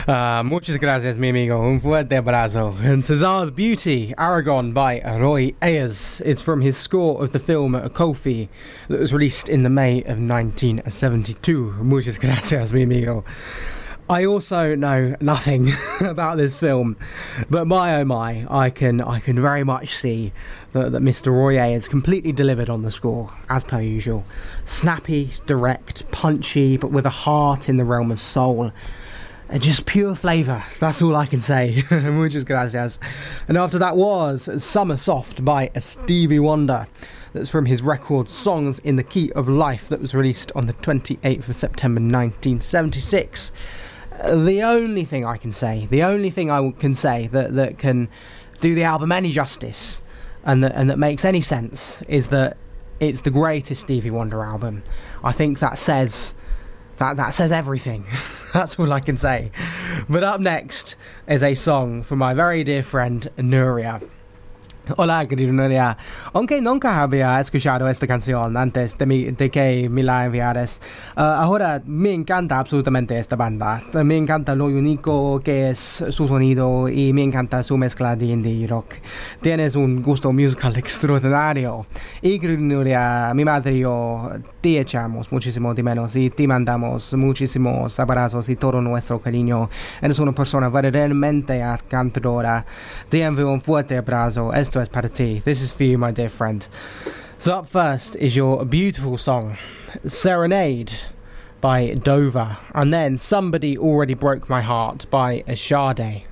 Muchas gracias, mi amigo. Un fuerte abrazo. And Cesar's Beauty, Aragon by Roy Ayers. It's from his score of the film Kofi that was released in the May of 1972. Muchas gracias, mi amigo. I also know nothing about this film, but my oh my, I can very much see that Mr. Roy Ayers completely delivered on the score, as per usual. Snappy, direct, punchy, but with a heart in the realm of soul. And just pure flavour, that's all I can say. Muchas gracias. And after that was Summer Soft by Stevie Wonder. That's from his record Songs in the Key of Life that was released on the 28th of September 1976. The only thing I can say that can do the album any justice and that makes any sense is that it's the greatest Stevie Wonder album. I think that says everything. That's all I can say. But up next is a song from my very dear friend Nuria. Hola, querido Nuria. Aunque nunca había escuchado esta canción antes de que me la enviaras, ahora me encanta absolutamente esta banda. Me encanta lo único que es su sonido y me encanta su mezcla de indie y rock. Tienes un gusto musical extraordinario. Y querido Nuria, mi madre y yo te echamos muchísimo de menos y te mandamos muchísimos abrazos y todo nuestro cariño. Eres una persona verdaderamente encantadora. Te envío un fuerte abrazo. Esto es para ti. This is for you, my dear friend. So up first is your beautiful song, Serenade by Dover, and then Somebody Already Broke My Heart by Ashade.